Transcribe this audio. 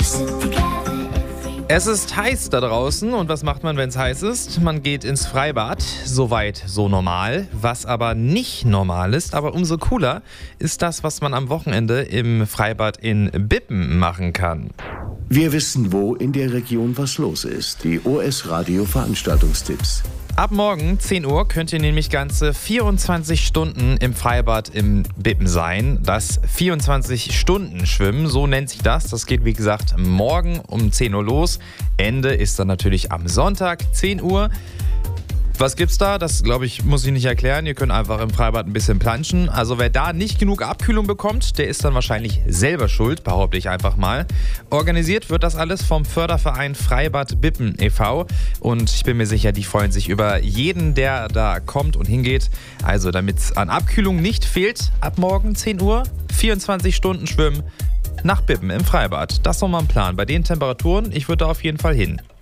Es ist heiß da draußen und was macht man, wenn es heiß ist? Man geht ins Freibad, soweit so normal. Was aber nicht normal ist, aber umso cooler, ist das, was man am Wochenende im Freibad in Bippen machen kann. Wir wissen, wo in der Region was los ist. Die OS Radio Veranstaltungstipps. Ab morgen 10 Uhr könnt ihr nämlich ganze 24 Stunden im Freibad im Bippen sein. Das 24-Stunden-Schwimmen, so nennt sich das. Das geht wie gesagt morgen um 10 Uhr los. Ende ist dann natürlich am Sonntag 10 Uhr. Was gibt's da? Das, glaube ich, muss ich nicht erklären. Ihr könnt einfach im Freibad ein bisschen planschen. Also wer da nicht genug Abkühlung bekommt, der ist dann wahrscheinlich selber schuld, behaupte ich einfach mal. Organisiert wird das alles vom Förderverein Freibad Bippen e.V. Und ich bin mir sicher, die freuen sich über jeden, der da kommt und hingeht. Also damit es an Abkühlung nicht fehlt, ab morgen 10 Uhr, 24 Stunden schwimmen nach Bippen im Freibad. Das ist nochmal ein Plan. Bei den Temperaturen, ich würde da auf jeden Fall hin.